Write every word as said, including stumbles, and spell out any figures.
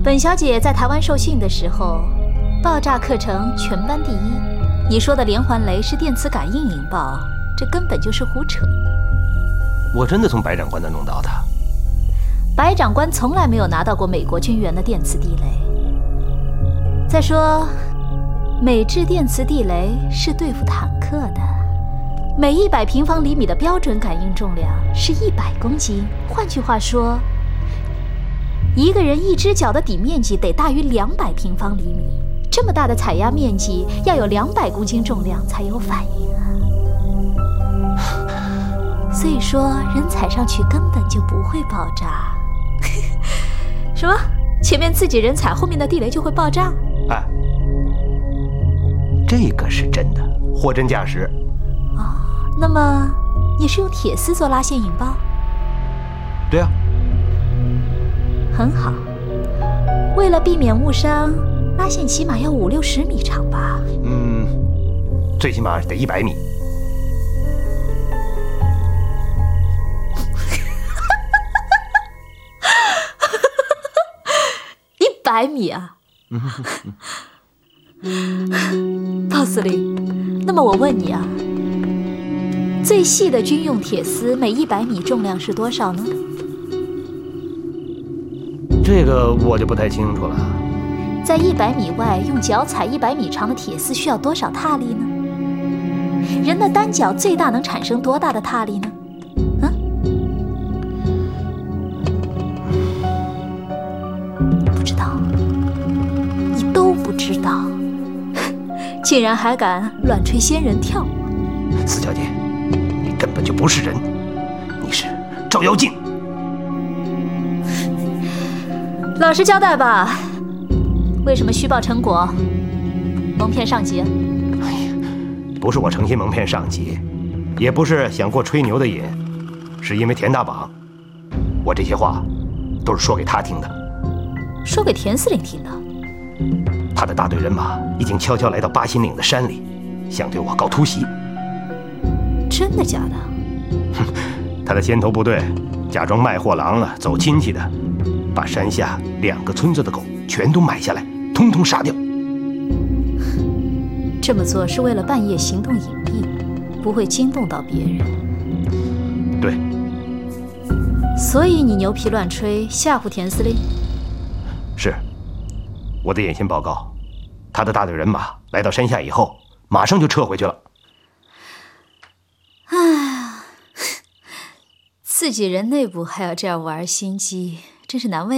本小姐在台湾受训的时候，爆炸课程全班第一。你说的连环雷是电磁感应引爆，这根本就是胡扯。 我真的从白长官那弄到的。 白长官从来没有拿到过美国军援的电磁地雷。再说，美制电磁地雷是对付坦克的，每一百平方厘米的标准感应重量是一百公斤。换句话说，一个人一只脚的底面积得大于两百平方厘米。这么大的采压面积，要有两百公斤重量才有反应啊。所以说，人踩上去根本就不会爆炸。什么？前面自己人踩，后面的地雷就会爆炸？ 哎，这个是真的，货真价实。 哦，那么你是用铁丝做拉线引爆？ 对啊。 很好。为了避免误伤，拉线起码要五六十米长吧？ 嗯，最起码得一百米。 一百米啊！鲍司令，那么我问你啊，最细的军用铁丝每一百米重量是多少呢？ 这个我就不太清楚了。 在一百米外用脚踩一百米长的铁丝需要多少踏力呢？人的单脚最大能产生多大的踏力呢？啊？不知道，你都不知道，竟然还敢乱吹仙人跳！ 四小姐，你根本就不是人，你是照妖镜。 老实交代吧，为什么虚报成果，蒙骗上级？ 哎呀，不是我诚心蒙骗上级，也不是想过吹牛的瘾，是因为田大绑，我这些话都是说给他听的。 说给田司令听的？ 他的大队人马已经悄悄来到八心岭的山里，想对我搞突袭。 真的假的？ 哼，他的先头部队假装卖货郎了，走亲戚的，把山下两个村子的狗全都买下来，通通杀掉。 这么做是为了半夜行动隐蔽，不会惊动到别人。 对。 所以你牛皮乱吹，吓唬田司令？ 是。我的眼线报告，他的大队人马来到山下以后，马上就撤回去了。 哎呀，自己人内部还要这样玩心机，真是难为。